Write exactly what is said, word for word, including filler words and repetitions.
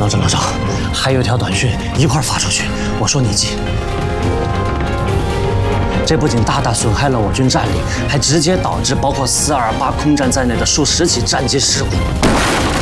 老张，老张，还有一条短讯一块发出去，我说你记。这不仅大大损害了我军战力，还直接导致包括四二八空战在内的数十起战机事故。